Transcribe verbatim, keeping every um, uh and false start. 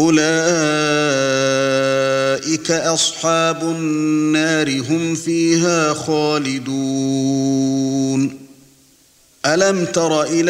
أولئك أصحاب النار هم فيها خالدون. ألم تر إلى